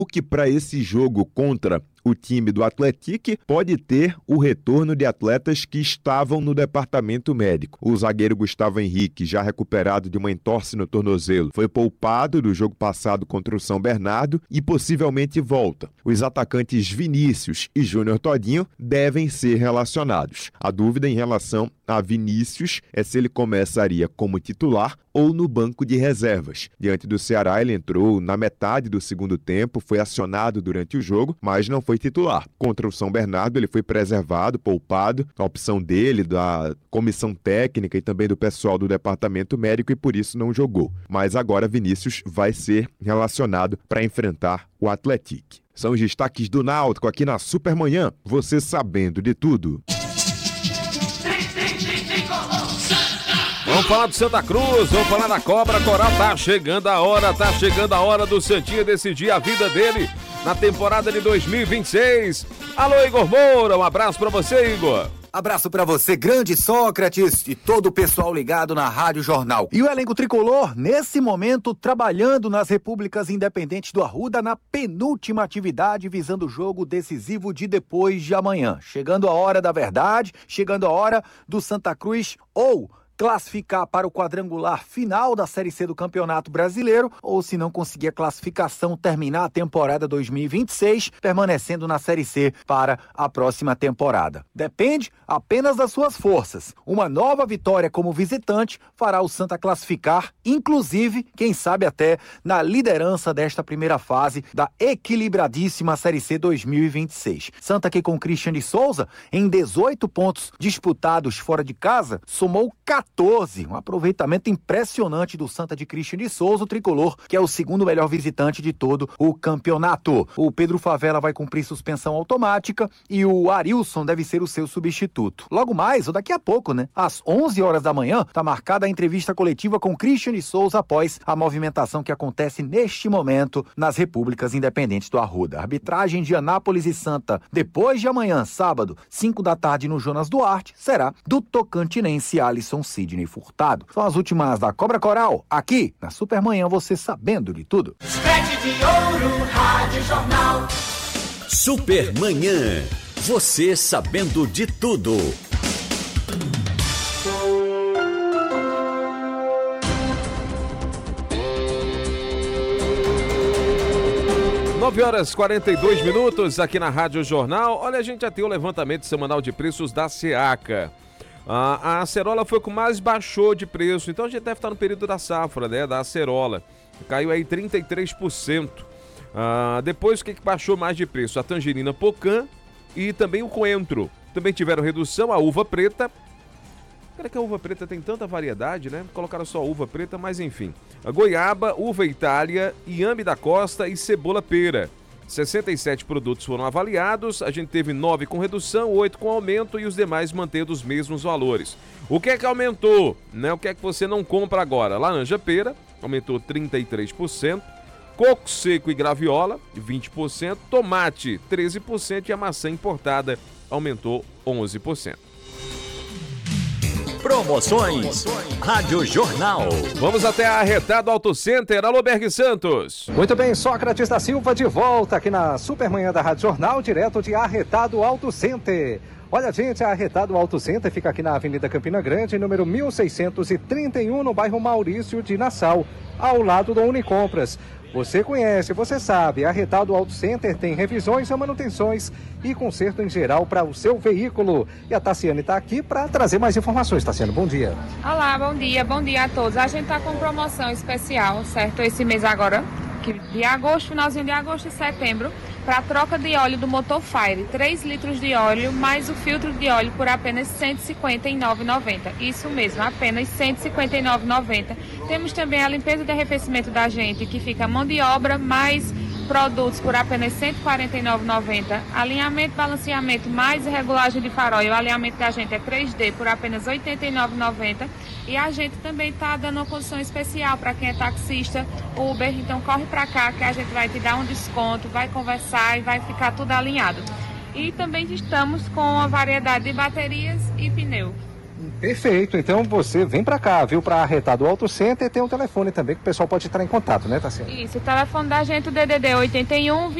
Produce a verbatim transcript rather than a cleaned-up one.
o que para esse jogo contra o time do Atlético pode ter o retorno de atletas que estavam no departamento médico. O zagueiro Gustavo Henrique, já recuperado de uma entorse no tornozelo, foi poupado do jogo passado contra o São Bernardo e possivelmente volta. Os atacantes Vinícius e Júnior Todinho devem ser relacionados. A dúvida em relação a Vinícius é se ele começaria como titular ou no banco de reservas. Diante do Ceará, ele entrou na metade do segundo tempo, foi acionado durante o jogo, mas não foi titular. Contra o São Bernardo, ele foi preservado, poupado, a opção dele, da comissão técnica e também do pessoal do departamento médico, e por isso não jogou. Mas agora Vinícius vai ser relacionado para enfrentar o Atlético. São os destaques do Náutico aqui na Supermanhã, você sabendo de tudo. Vamos falar do Santa Cruz, vamos falar da Cobra Coral. Tá chegando a hora, tá chegando a hora do Santinha decidir a vida dele na temporada de dois mil e vinte e seis. Alô, Igor Moura, um abraço pra você, Igor. Abraço pra você, grande Sócrates, e todo o pessoal ligado na Rádio Jornal. E o elenco tricolor, nesse momento, trabalhando nas repúblicas independentes do Arruda, na penúltima atividade, visando o jogo decisivo de depois de amanhã. Chegando a hora da verdade, chegando a hora do Santa Cruz ou classificar para o quadrangular final da Série C do Campeonato Brasileiro, ou se não conseguir a classificação, terminar a temporada dois mil e vinte e seis, permanecendo na Série C para a próxima temporada. Depende apenas das suas forças. Uma nova vitória como visitante fará o Santa classificar, inclusive, quem sabe até, na liderança desta primeira fase da equilibradíssima Série C dois mil e vinte e seis. Santa, que com Christian de Souza, em dezoito pontos disputados fora de casa, somou quatorze, um aproveitamento impressionante do Santa de Christian de Souza, o tricolor, que é o segundo melhor visitante de todo o campeonato. O Pedro Favela vai cumprir suspensão automática e o Arilson deve ser o seu substituto. Logo mais, ou daqui a pouco, né? Às onze horas da manhã, está marcada a entrevista coletiva com Christian de Souza após a movimentação que acontece neste momento nas repúblicas independentes do Arruda. Arbitragem de Anápolis e Santa, depois de amanhã, sábado, cinco da tarde, no Jonas Duarte, será do tocantinense Alisson Sidney Furtado. São as últimas da Cobra Coral, aqui na Supermanhã, você sabendo de tudo. Sete de ouro, Rádio Jornal. Supermanhã, você sabendo de tudo. nove horas e quarenta e dois minutos aqui na Rádio Jornal. Olha, a gente já tem o levantamento semanal de preços da SEACA. A, a acerola foi o que mais baixou de preço, então a gente deve estar no período da safra, né, da acerola. Caiu aí trinta e três por cento. Ah, depois, o que, que baixou mais de preço? A tangerina pocã e também o coentro. Também tiveram redução a uva preta. Cara, que a uva preta tem tanta variedade, né? Colocaram só uva preta, mas enfim. A goiaba, uva Itália, inhame da costa e cebola pera. sessenta e sete produtos foram avaliados, a gente teve nove com redução, oito com aumento e os demais mantendo os mesmos valores. O que é que aumentou? Né? O que é que você não compra agora? Laranja pera, aumentou trinta e três por cento, coco seco e graviola, vinte por cento, tomate, treze por cento e a maçã importada aumentou onze por cento. Promoções Rádio Jornal. Vamos até a Arretado Auto Center. Alô, Berg Santos. Muito bem, Sócrates da Silva de volta aqui na Supermanhã da Rádio Jornal, direto de Arretado Auto Center. Olha, gente, a Arretado Auto Center fica aqui na Avenida Campina Grande, número mil seiscentos e trinta e um, no bairro Maurício de Nassau, ao lado da Unicompras. Você conhece, você sabe, a Arretado Auto Center tem revisões, manutenções e conserto em geral para o seu veículo. E a Tassiane está aqui para trazer mais informações. Tassiane, bom dia. Olá, bom dia, bom dia a todos. A gente está com promoção especial, certo? Esse mês agora, que de agosto, finalzinho de agosto e setembro, para a troca de óleo do motor Fire. três litros de óleo mais o filtro de óleo por apenas cento e cinquenta e nove reais e noventa centavos. Isso mesmo, apenas cento e cinquenta e nove reais e noventa centavos. Temos também a limpeza de arrefecimento da gente, que fica mão de obra mais produtos por apenas cento e quarenta e nove reais e noventa centavos. Alinhamento, balanceamento mais regulagem de farol. E o alinhamento da gente é três D por apenas oitenta e nove reais e noventa centavos. E a gente também está dando uma condição especial para quem é taxista, Uber. Então corre para cá que a gente vai te dar um desconto, vai conversar e vai ficar tudo alinhado. E também estamos com uma variedade de baterias e pneu. Perfeito, então você vem pra cá, viu, pra Arretado Auto Center, tem um telefone também que o pessoal pode entrar em contato, né, Tassiano? Isso, o telefone da gente, o D D D oitenta e um